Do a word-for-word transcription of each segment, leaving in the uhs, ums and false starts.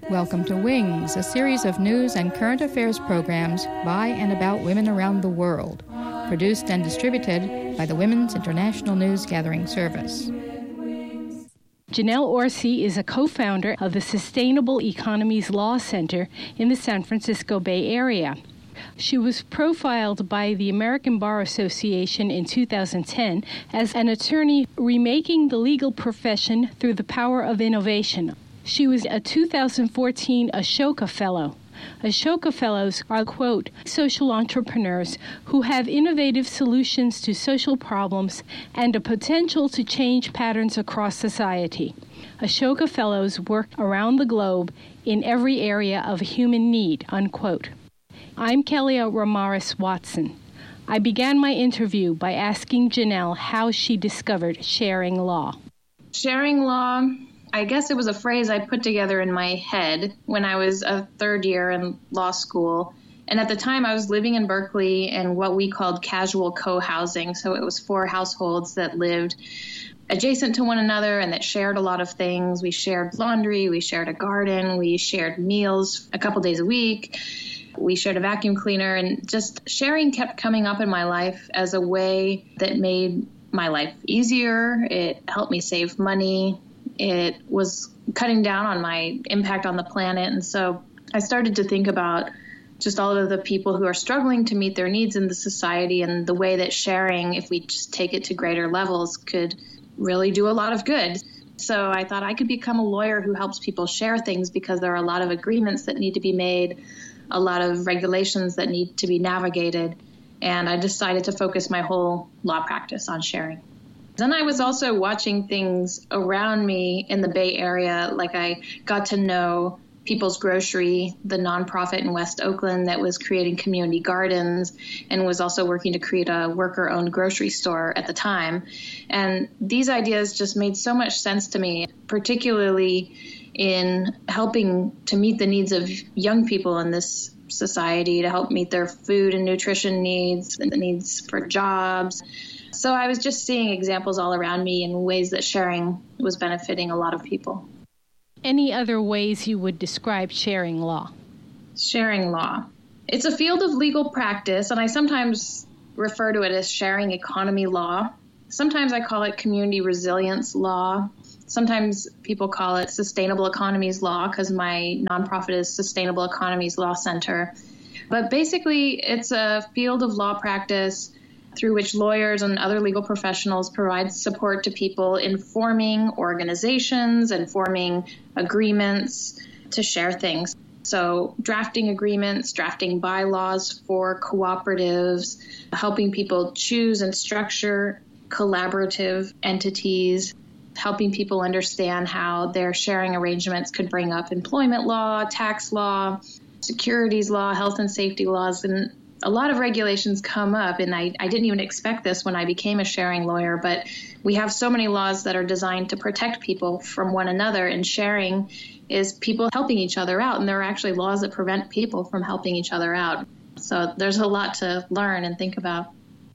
Welcome to Wings, a series of news and current affairs programs by and about women around the world, produced and distributed by the Women's International News Gathering Service. Janelle Orsi is a co-founder of the Sustainable Economies Law Center in the San Francisco Bay Area. She was profiled by the American Bar Association in two thousand ten as an attorney remaking the legal profession through the power of innovation. She was a two thousand fourteen Ashoka Fellow. Ashoka Fellows are, quote, social entrepreneurs who have innovative solutions to social problems and a potential to change patterns across society. Ashoka Fellows work around the globe in every area of human need, unquote. I'm Kelia Ramaris Watson. I began my interview by asking Janelle how she discovered sharing law. Sharing law, I guess it was a phrase I put together in my head when I was a third year in law school. And at the time I was living in Berkeley in what we called casual co-housing. So it was four households that lived adjacent to one another and that shared a lot of things. We shared laundry, we shared a garden, we shared meals a couple days a week. We shared a vacuum cleaner, and just sharing kept coming up in my life as a way that made my life easier. It helped me save money. It was cutting down on my impact on the planet. And so I started to think about just all of the people who are struggling to meet their needs in the society and the way that sharing, if we just take it to greater levels, could really do a lot of good. So I thought I could become a lawyer who helps people share things, because there are a lot of agreements that need to be made, a lot of regulations that need to be navigated. And I decided to focus my whole law practice on sharing. Then I was also watching things around me in the Bay Area. Like I got to know People's Grocery, the nonprofit in West Oakland that was creating community gardens and was also working to create a worker-owned grocery store at the time. And these ideas just made so much sense to me, particularly in helping to meet the needs of young people in this society, to help meet their food and nutrition needs and the needs for jobs. So I was just seeing examples all around me in ways that sharing was benefiting a lot of people. Any other ways you would describe sharing law? Sharing law. It's a field of legal practice, and I sometimes refer to it as sharing economy law. Sometimes I call it community resilience law. Sometimes people call it sustainable economies law, because my nonprofit is Sustainable Economies Law Center. But basically, it's a field of law practice through which lawyers and other legal professionals provide support to people in forming organizations and forming agreements to share things. So drafting agreements, drafting bylaws for cooperatives, helping people choose and structure collaborative entities, helping people understand how their sharing arrangements could bring up employment law, tax law, securities law, health and safety laws. And a lot of regulations come up, and I, I didn't even expect this when I became a sharing lawyer, but we have so many laws that are designed to protect people from one another, and sharing is people helping each other out, and there are actually laws that prevent people from helping each other out. So there's a lot to learn and think about.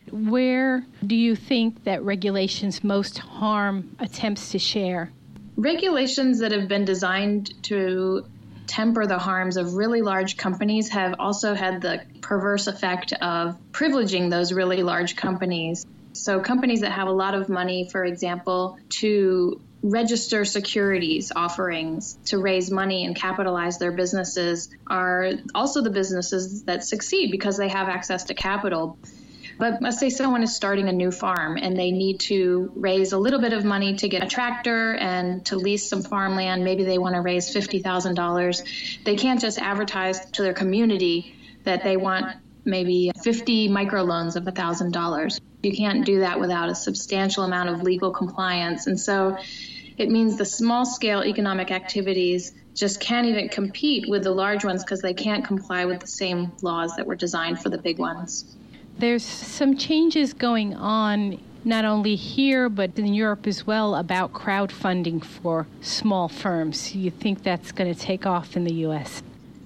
Where do you think that regulations most harm attempts to share? Regulations that have been designed to temper the harms of really large companies have also had the perverse effect of privileging those really large companies. So companies that have a lot of money, for example, to register securities offerings to raise money and capitalize their businesses are also the businesses that succeed because they have access to capital. But let's say someone is starting a new farm and they need to raise a little bit of money to get a tractor and to lease some farmland. Maybe they want to raise fifty thousand dollars. They can't just advertise to their community that they want maybe fifty microloans of one thousand dollars. You can't do that without a substantial amount of legal compliance. And so it means the small-scale economic activities just can't even compete with the large ones because they can't comply with the same laws that were designed for the big ones. There's some changes going on, not only here, but in Europe as well, about crowdfunding for small firms. You think that's going to take off in the U S?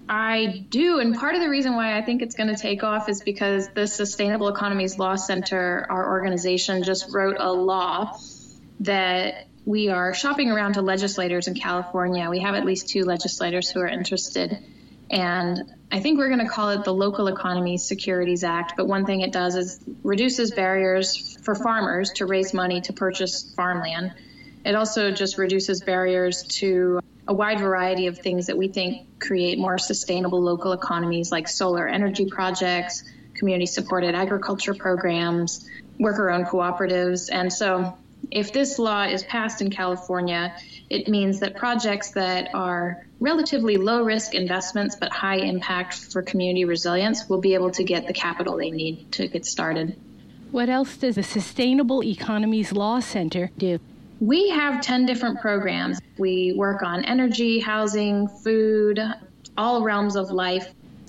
I do, and part of the reason why I think it's going to take off is because the Sustainable Economies Law Center, our organization, just wrote a law that we are shopping around to legislators in California. We have at least two legislators who are interested. And I think we're going to call it the Local Economy Securities Act. But one thing it does is reduces barriers for farmers to raise money to purchase farmland. It also just reduces barriers to a wide variety of things that we think create more sustainable local economies, like solar energy projects, community-supported agriculture programs, worker-owned cooperatives. And so if this law is passed in California, it means that projects that are relatively low-risk investments but high impact for community resilience will be able to get the capital they need to get started. What else does the Sustainable Economies Law Center do? We have ten different programs. We work on energy, housing, food, all realms of life.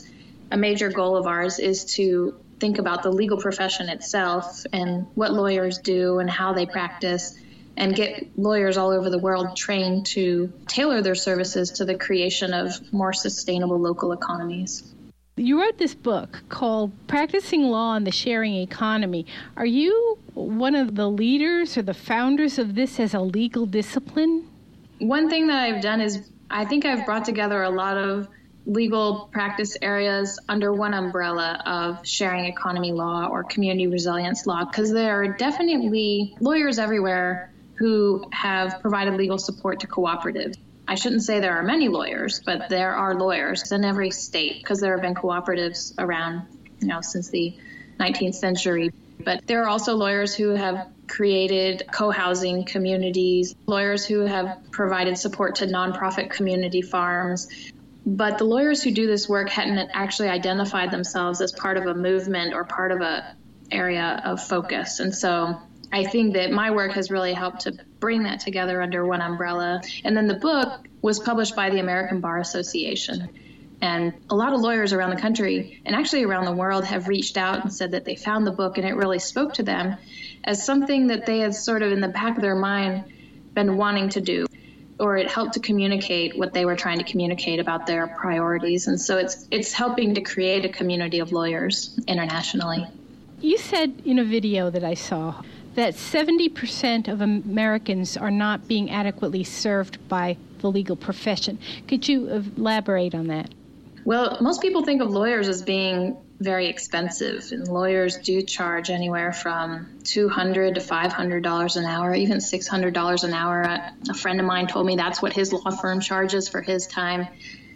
A major goal of ours is to think about the legal profession itself and what lawyers do and how they practice, and get lawyers all over the world trained to tailor their services to the creation of more sustainable local economies. You wrote this book called Practicing Law in the Sharing Economy. Are you one of the leaders or the founders of this as a legal discipline? One thing that I've done is I think I've brought together a lot of legal practice areas under one umbrella of sharing economy law or community resilience law, because there are definitely lawyers everywhere who have provided legal support to cooperatives. I shouldn't say there are many lawyers, but there are lawyers in every state, because there have been cooperatives around, you know, since the nineteenth century. But there are also lawyers who have created co-housing communities, lawyers who have provided support to nonprofit community farms. But the lawyers who do this work hadn't actually identified themselves as part of a movement or part of a area of focus. And so I think that my work has really helped to bring that together under one umbrella. And then the book was published by the American Bar Association. And a lot of lawyers around the country and actually around the world have reached out and said that they found the book and it really spoke to them as something that they had sort of in the back of their mind been wanting to do, or it helped to communicate what they were trying to communicate about their priorities. And so it's it's helping to create a community of lawyers internationally. You said in a video that I saw that seventy percent of Americans are not being adequately served by the legal profession. Could you elaborate on that? Well, most people think of lawyers as being very expensive, and lawyers do charge anywhere from two hundred dollars to five hundred dollars an hour, even six hundred dollars an hour. A friend of mine told me that's what his law firm charges for his time.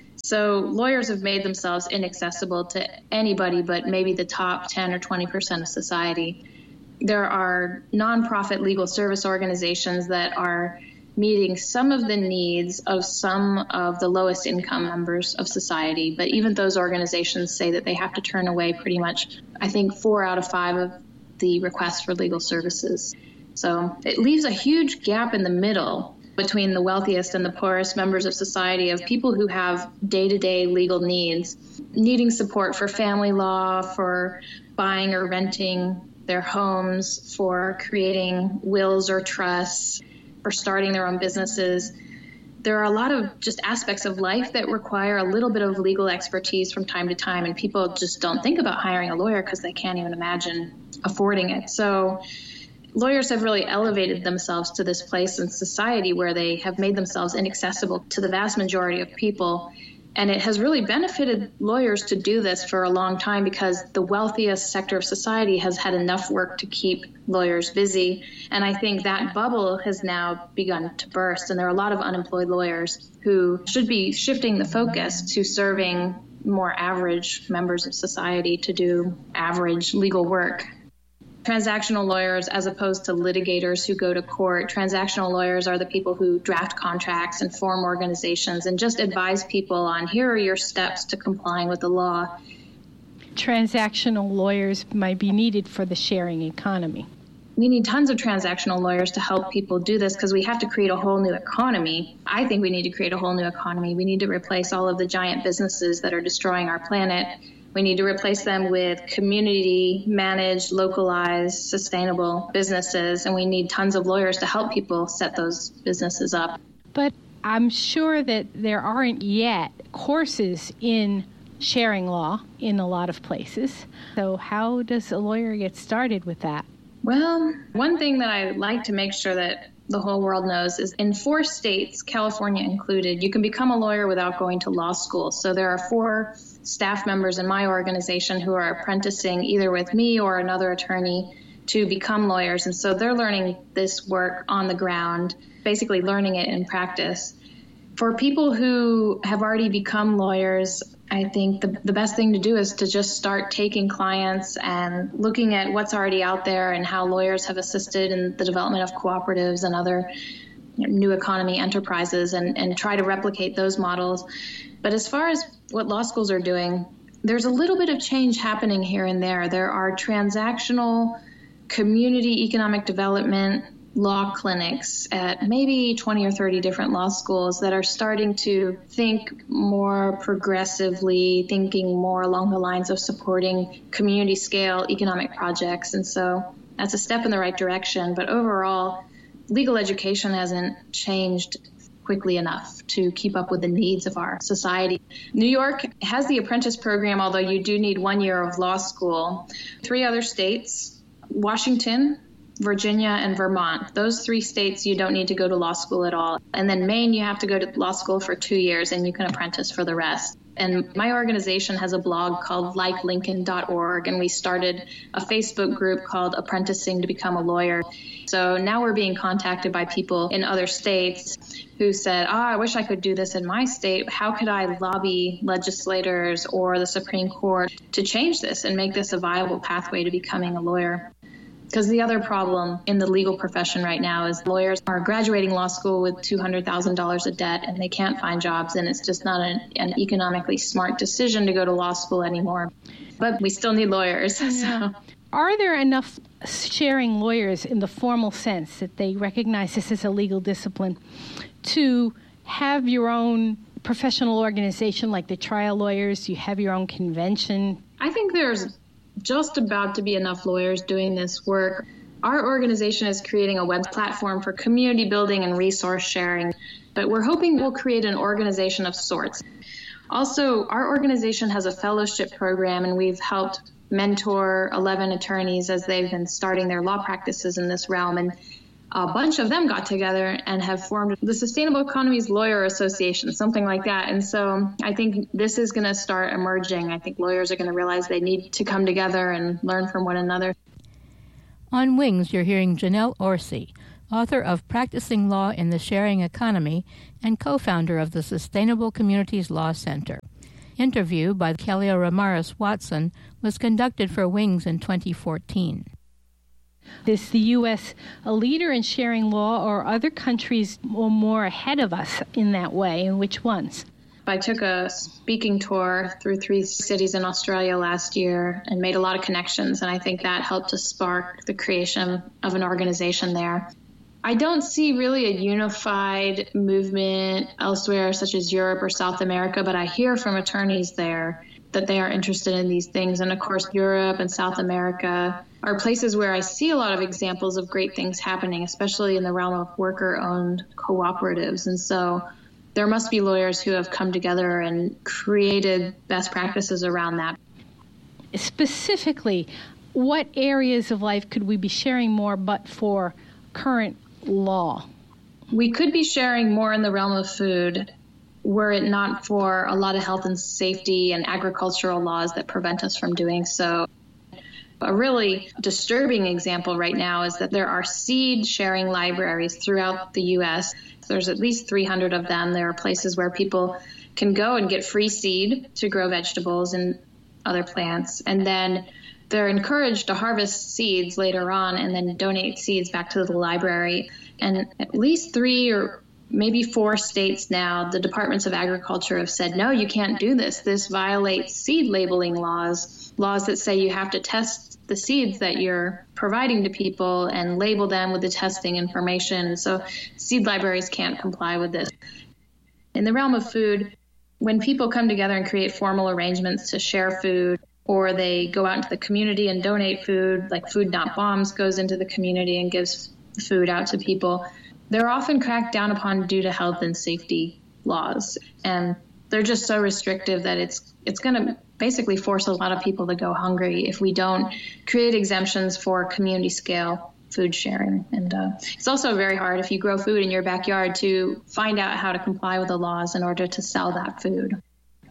So lawyers have made themselves inaccessible to anybody but maybe the top ten or twenty percent of society. There are nonprofit legal service organizations that are meeting some of the needs of some of the lowest income members of society. But even those organizations say that they have to turn away pretty much, I think, four out of five of the requests for legal services. So it leaves a huge gap in the middle between the wealthiest and the poorest members of society, of people who have day-to-day legal needs, needing support for family law, for buying or renting their homes, for creating wills or trusts, for starting their own businesses. There are a lot of just aspects of life that require a little bit of legal expertise from time to time, and people just don't think about hiring a lawyer because they can't even imagine affording it. So lawyers have really elevated themselves to this place in society where they have made themselves inaccessible to the vast majority of people. And it has really benefited lawyers to do this for a long time because the wealthiest sector of society has had enough work to keep lawyers busy. And I think that bubble has now begun to burst. And there are a lot of unemployed lawyers who should be shifting the focus to serving more average members of society to do average legal work. Transactional lawyers, as opposed to litigators who go to court, transactional lawyers are the people who draft contracts and form organizations and just advise people on here are your steps to complying with the law. Transactional lawyers might be needed for the sharing economy. We need tons of transactional lawyers to help people do this because we have to create a whole new economy. I think we need to create a whole new economy. We need to replace all of the giant businesses that are destroying our planet. We need to replace them with community-managed, localized, sustainable businesses, and we need tons of lawyers to help people set those businesses up. But I'm sure that there aren't yet courses in sharing law in a lot of places. So how does a lawyer get started with that? Well, one thing that I like to make sure that the whole world knows is in four states, California included, you can become a lawyer without going to law school. So there are four staff members in my organization who are apprenticing either with me or another attorney to become lawyers. And so they're learning this work on the ground, basically learning it in practice. For people who have already become lawyers, I think the, the best thing to do is to just start taking clients and looking at what's already out there and how lawyers have assisted in the development of cooperatives and other you know, new economy enterprises and, and try to replicate those models. But as far as what law schools are doing, there's a little bit of change happening here and there. There are transactional community economic development law clinics at maybe twenty or thirty different law schools that are starting to think more progressively, thinking more along the lines of supporting community scale economic projects. And so that's a step in the right direction. But overall, legal education hasn't changed quickly enough to keep up with the needs of our society. New York has the apprentice program, although you do need one year of law school. Three other states, Washington, Virginia, and Vermont. Those three states, you don't need to go to law school at all. And then Maine, you have to go to law school for two years and you can apprentice for the rest. And my organization has a blog called like lincoln dot org, and we started a Facebook group called Apprenticing to Become a Lawyer. So now we're being contacted by people in other states who said, oh, I wish I could do this in my state. How could I lobby legislators or the Supreme Court to change this and make this a viable pathway to becoming a lawyer? Because the other problem in the legal profession right now is lawyers are graduating law school with two hundred thousand dollars of debt and they can't find jobs, and it's just not an, an economically smart decision to go to law school anymore. But we still need lawyers. Yeah. So. Are there enough sharing lawyers in the formal sense that they recognize this as a legal discipline to have your own professional organization like the trial lawyers? You have your own convention? I think there's just about to be enough lawyers doing this work. Our organization is creating a web platform for community building and resource sharing, but we're hoping we'll create an organization of sorts. Also, our organization has a fellowship program, and we've helped mentor eleven attorneys as they've been starting their law practices in this realm. And a bunch of them got together and have formed the Sustainable Economies Lawyer Association, something like that. And so I think this is going to start emerging. I think lawyers are going to realize they need to come together and learn from one another. On Wings, you're hearing Janelle Orsi, author of Practicing Law in the Sharing Economy and co-founder of the Sustainable Communities Law Center. Interview by Kelly Ramirez Watson was conducted for Wings in twenty fourteen. Is the U S a leader in sharing law, or other countries more ahead of us in that way, and which ones? I took a speaking tour through three cities in Australia last year and made a lot of connections, and I think that helped to spark the creation of an organization there. I don't see really a unified movement elsewhere, such as Europe or South America, but I hear from attorneys there that they are interested in these things. And of course, Europe and South America are places where I see a lot of examples of great things happening, especially in the realm of worker-owned cooperatives. And so there must be lawyers who have come together and created best practices around that. Specifically, what areas of life could we be sharing more but for current law? We could be sharing more in the realm of food were it not for a lot of health and safety and agricultural laws that prevent us from doing so. A really disturbing example right now is that there are seed sharing libraries throughout the U S. There's at least three hundred of them. There are places where people can go and get free seed to grow vegetables and other plants. And then they're encouraged to harvest seeds later on and then donate seeds back to the library. And at least three or maybe four states now, the Departments of Agriculture have said, no, you can't do this. This violates seed labeling laws, laws that say you have to test the seeds that you're providing to people and label them with the testing information. So seed libraries can't comply with this. In the realm of food, when people come together and create formal arrangements to share food, or they go out into the community and donate food, like Food Not Bombs goes into the community and gives food out to people, they're often cracked down upon due to health and safety laws. And they're just so restrictive that it's it's going to basically force a lot of people to go hungry if we don't create exemptions for community scale food sharing. And uh, it's also very hard if you grow food in your backyard to find out how to comply with the laws in order to sell that food.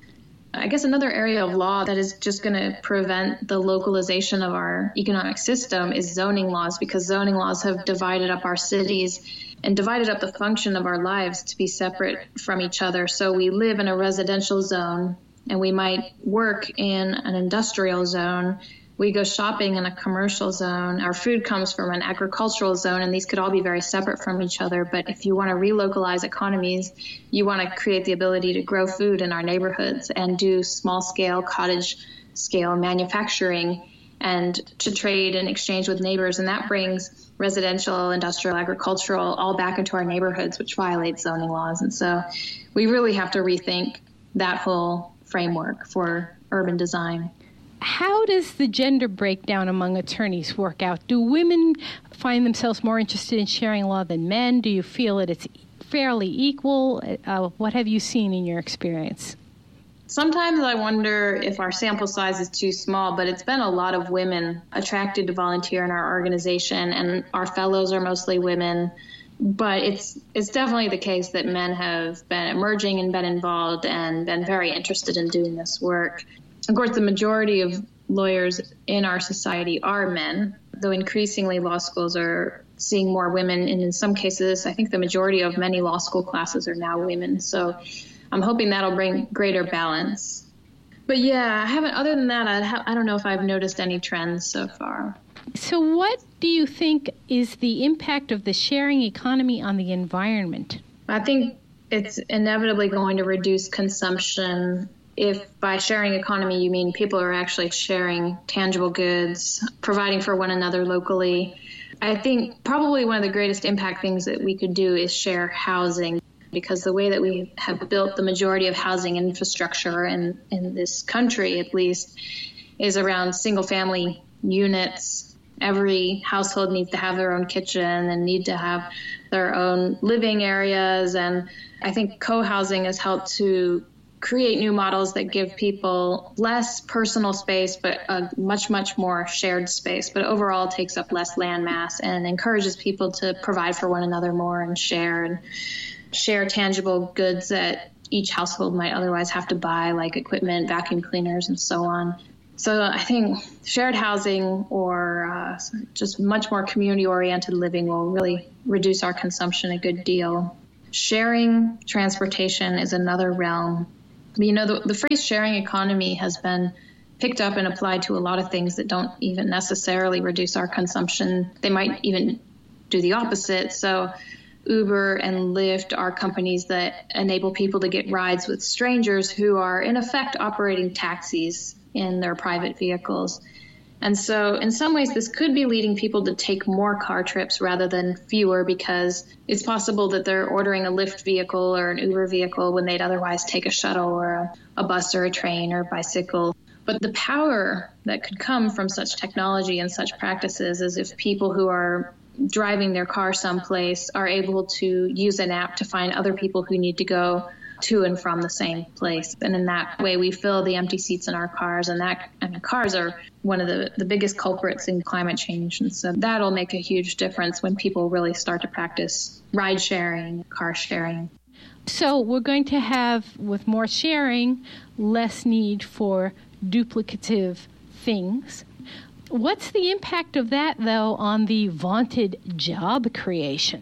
I guess another area of law that is just going to prevent the localization of our economic system is zoning laws, because zoning laws have divided up our cities and divided up the function of our lives to be separate from each other. So we live in a residential zone and we might work in an industrial zone. We go shopping in a commercial zone. Our food comes from an agricultural zone, and these could all be very separate from each other. But if you want to relocalize economies, you want to create the ability to grow food in our neighborhoods and do small-scale, cottage-scale manufacturing and to trade and exchange with neighbors. And that brings residential, industrial, agricultural all back into our neighborhoods, which violates zoning laws. And so we really have to rethink that whole framework for urban design. How does the gender breakdown among attorneys work out? Do women find themselves more interested in sharing law than men? Do you feel that it's fairly equal? Uh, what have you seen in your experience? Sometimes I wonder if our sample size is too small, but it's been a lot of women attracted to volunteer in our organization, and our fellows are mostly women. But it's it's definitely the case that men have been emerging and been involved and been very interested in doing this work. Of course, the majority of lawyers in our society are men, though increasingly law schools are seeing more women. And in some cases, I think the majority of many law school classes are now women. So I'm hoping that'll bring greater balance. But yeah, I haven't, other than that, I, ha- I don't know if I've noticed any trends so far. So what do you think is the impact of the sharing economy on the environment? I think it's inevitably going to reduce consumption. If by sharing economy you mean people are actually sharing tangible goods, providing for one another locally, I think probably one of the greatest impact things that we could do is share housing, because the way that we have built the majority of housing infrastructure in, in this country, at least, is around single-family units. Every household needs to have their own kitchen and need to have their own living areas. And I think co-housing has helped to create new models that give people less personal space, but a much, much more shared space, but overall takes up less land mass and encourages people to provide for one another more and share and share tangible goods that each household might otherwise have to buy, like equipment, vacuum cleaners, and so on. So I think shared housing or uh, just much more community-oriented living will really reduce our consumption a good deal. Sharing transportation is another realm. You know, the, the phrase sharing economy has been picked up and applied to a lot of things that don't even necessarily reduce our consumption. They might even do the opposite. So Uber and Lyft are companies that enable people to get rides with strangers who are in effect operating taxis in their private vehicles. And so in some ways, this could be leading people to take more car trips rather than fewer, because it's possible that they're ordering a Lyft vehicle or an Uber vehicle when they'd otherwise take a shuttle or a, a bus or a train or a bicycle. But the power that could come from such technology and such practices is if people who are driving their car someplace are able to use an app to find other people who need to go to and from the same place. And in that way, we fill the empty seats in our cars. And that, I mean, cars are one of the, the biggest culprits in climate change. And so that'll make a huge difference when people really start to practice ride sharing, car sharing. So we're going to have, with more sharing, less need for duplicative things. What's the impact of that, though, on the vaunted job creation?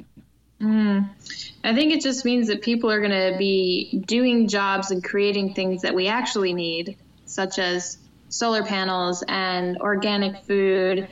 Mm. I think it just means that people are going to be doing jobs and creating things that we actually need, such as solar panels and organic food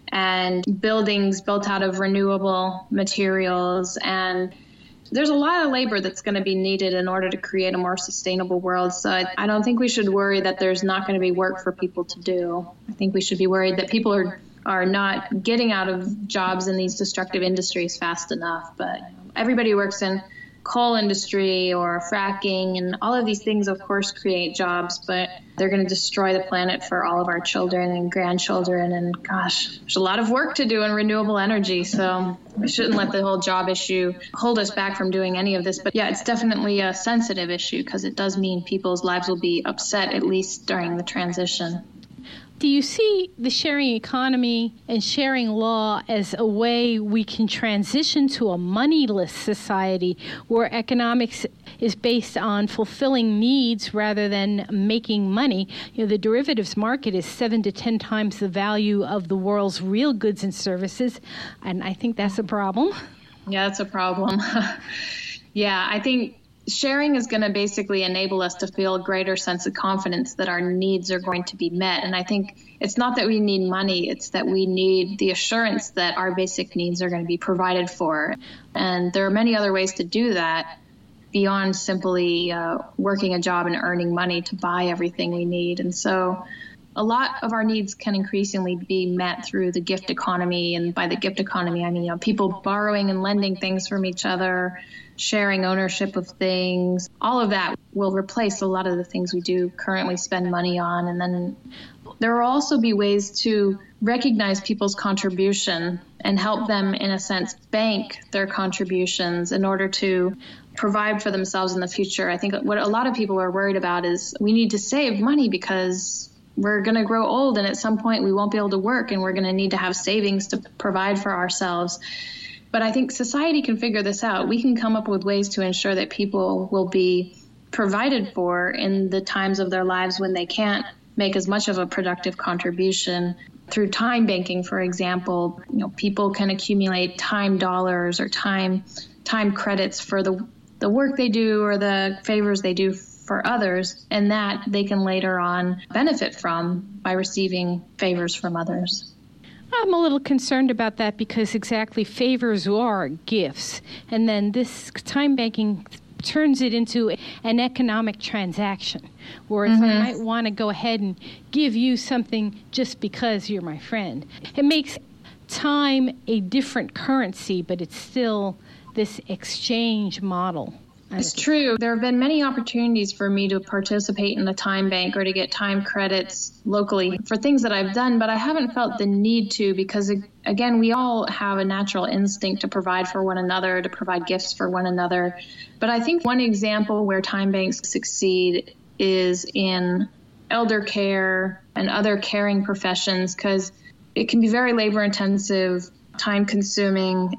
and buildings built out of renewable materials. And there's a lot of labor that's going to be needed in order to create a more sustainable world. So I, I don't think we should worry that there's not going to be work for people to do. I think we should be worried that people are are not getting out of jobs in these destructive industries fast enough. But everybody who works in coal industry or fracking, and all of these things, of course, create jobs, but they're going to destroy the planet for all of our children and grandchildren. And gosh, there's a lot of work to do in renewable energy. So we shouldn't let the whole job issue hold us back from doing any of this. But yeah, it's definitely a sensitive issue because it does mean people's lives will be upset, at least during the transition. Do you see the sharing economy and sharing law as a way we can transition to a moneyless society where economics is based on fulfilling needs rather than making money? You know, the derivatives market is seven to ten times the value of the world's real goods and services, and I think that's a problem. Yeah, that's a problem. Yeah, I think sharing is going to basically enable us to feel a greater sense of confidence that our needs are going to be met. And I think it's not that we need money, it's that we need the assurance that our basic needs are going to be provided for. And there are many other ways to do that beyond simply uh, working a job and earning money to buy everything we need. And so a lot of our needs can increasingly be met through the gift economy. And by the gift economy, I mean, you know, people borrowing and lending things from each other, sharing ownership of things. All of that will replace a lot of the things we do currently spend money on. And then there will also be ways to recognize people's contribution and help them, in a sense, bank their contributions in order to provide for themselves in the future. I think what a lot of people are worried about is we need to save money because we're going to grow old and at some point we won't be able to work and we're going to need to have savings to provide for ourselves. But I think society can figure this out. We can come up with ways to ensure that people will be provided for in the times of their lives when they can't make as much of a productive contribution. Through time banking, for example, you know, people can accumulate time dollars or time time credits for the the work they do or the favors they do for others, and that they can later on benefit from by receiving favors from others. I'm a little concerned about that because exactly favors are gifts, and then this time banking turns it into an economic transaction, whereas mm-hmm. I might want to go ahead and give you something just because you're my friend. It makes time a different currency, but it's still this exchange model. It's true. There have been many opportunities for me to participate in a time bank or to get time credits locally for things that I've done, but I haven't felt the need to because, again, we all have a natural instinct to provide for one another, to provide gifts for one another. But I think one example where time banks succeed is in elder care and other caring professions because it can be very labor intensive, time consuming,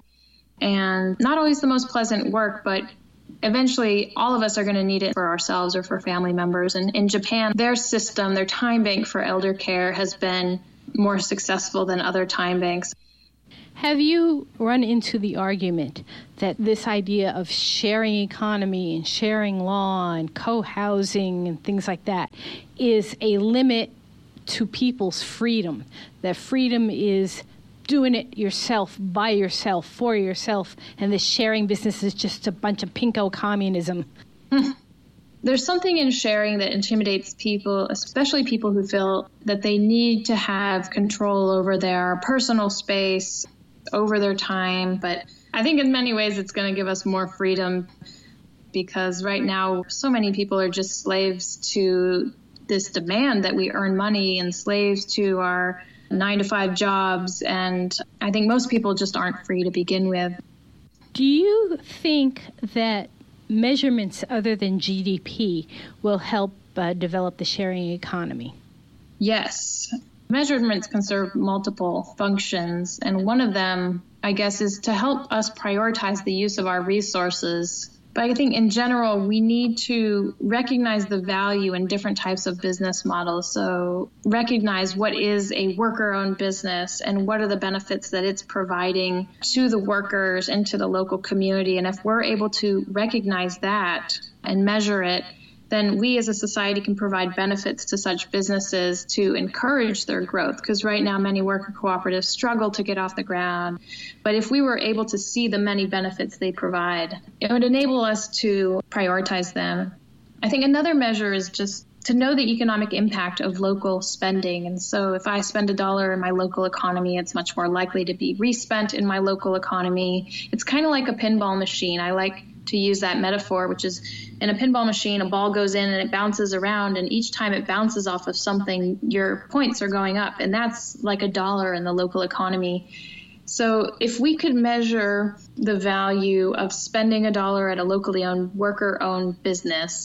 and not always the most pleasant work, but eventually, all of us are going to need it for ourselves or for family members. And in Japan, their system, their time bank for elder care has been more successful than other time banks. Have you run into the argument that this idea of sharing economy and sharing law and co-housing and things like that is a limit to people's freedom? That freedom is doing it yourself, by yourself, for yourself, and the sharing business is just a bunch of pinko communism. There's something in sharing that intimidates people, especially people who feel that they need to have control over their personal space, over their time. But I think in many ways it's going to give us more freedom because right now so many people are just slaves to this demand that we earn money and slaves to our nine to five jobs. And I think most people just aren't free to begin with. Do you think that measurements other than G D P will help uh, develop the sharing economy? Yes. Measurements can serve multiple functions. And one of them, I guess, is to help us prioritize the use of our resources. But I think in general, we need to recognize the value in different types of business models. So recognize what is a worker-owned business and what are the benefits that it's providing to the workers and to the local community. And if we're able to recognize that and measure it, then we as a society can provide benefits to such businesses to encourage their growth. Because right now, many worker cooperatives struggle to get off the ground. But if we were able to see the many benefits they provide, it would enable us to prioritize them. I think another measure is just to know the economic impact of local spending. And so if I spend a dollar in my local economy, it's much more likely to be respent in my local economy. It's kind of like a pinball machine. I like to use that metaphor, which is in a pinball machine, a ball goes in and it bounces around, and each time it bounces off of something, your points are going up, and that's like a dollar in the local economy. So if we could measure the value of spending a dollar at a locally owned, worker-owned business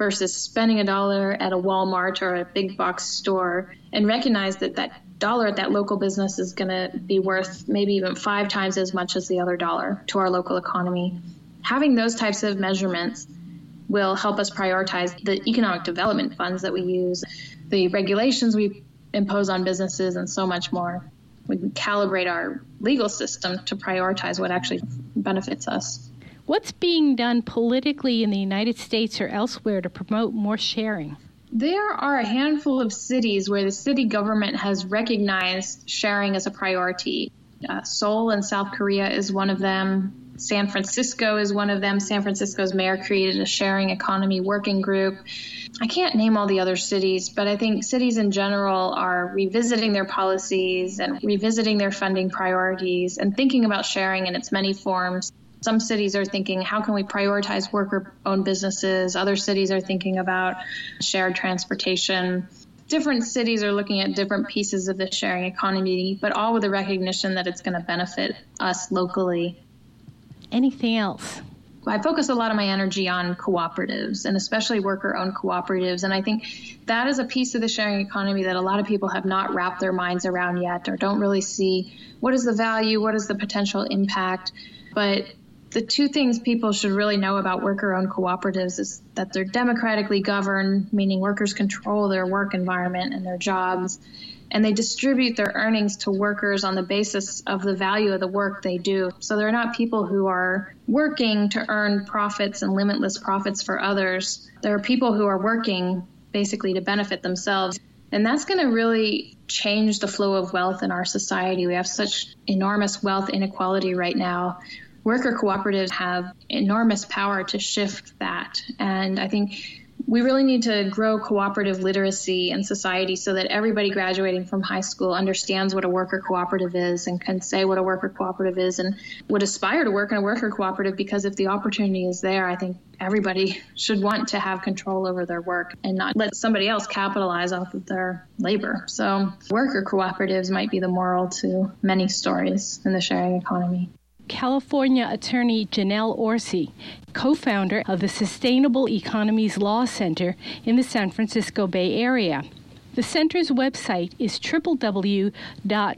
versus spending a dollar at a Walmart or a big box store, and recognize that that dollar at that local business is going to be worth maybe even five times as much as the other dollar to our local economy. Having those types of measurements will help us prioritize the economic development funds that we use, the regulations we impose on businesses, and so much more. We can calibrate our legal system to prioritize what actually benefits us. What's being done politically in the United States or elsewhere to promote more sharing? There are a handful of cities where the city government has recognized sharing as a priority. Uh, Seoul in South Korea is one of them. San Francisco is one of them. San Francisco's mayor created a sharing economy working group. I can't name all the other cities, but I think cities in general are revisiting their policies and revisiting their funding priorities and thinking about sharing in its many forms. Some cities are thinking, how can we prioritize worker-owned businesses? Other cities are thinking about shared transportation. Different cities are looking at different pieces of the sharing economy, but all with the recognition that it's going to benefit us locally. Anything else? I focus a lot of my energy on cooperatives, and especially worker-owned cooperatives. And I think that is a piece of the sharing economy that a lot of people have not wrapped their minds around yet, or don't really see what is the value, what is the potential impact. But the two things people should really know about worker-owned cooperatives is that they're democratically governed, meaning workers control their work environment and their jobs, and they distribute their earnings to workers on the basis of the value of the work they do. So they're not people who are working to earn profits and limitless profits for others. There are people who are working basically to benefit themselves. And that's going to really change the flow of wealth in our society. We have such enormous wealth inequality right now. Worker cooperatives have enormous power to shift that. And I think we really need to grow cooperative literacy in society so that everybody graduating from high school understands what a worker cooperative is and can say what a worker cooperative is and would aspire to work in a worker cooperative, because if the opportunity is there, I think everybody should want to have control over their work and not let somebody else capitalize off of their labor. So worker cooperatives might be the moral to many stories in the sharing economy. California attorney Janelle Orsi, co-founder of the Sustainable Economies Law Center in the San Francisco Bay Area. The center's website is w w w dot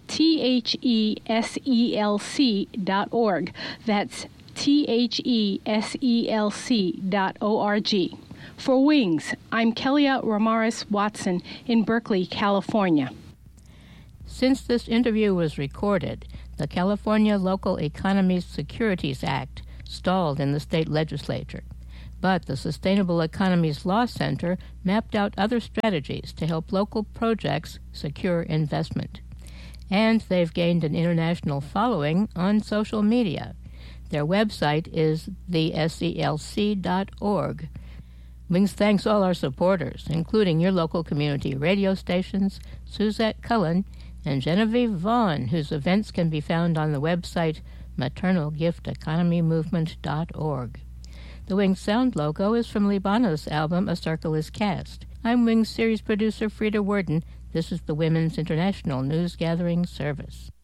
theselc dot org. That's theselc dot org. For Wings, I'm Kelia Ramirez Watson in Berkeley, California. Since this interview was recorded, the California Local Economies Securities Act stalled in the state legislature, but the Sustainable Economies Law Center mapped out other strategies to help local projects secure investment. And they've gained an international following on social media. Their website is the S E L C dot org. Wings thanks all our supporters, including your local community radio stations, Suzette Cullen, and Genevieve Vaughn, whose events can be found on the website maternal gift economy movement dot org. The Wings sound logo is from Libana's album A Circle is Cast. I'm Wings series producer Frida Worden. This is the Women's International News Gathering Service.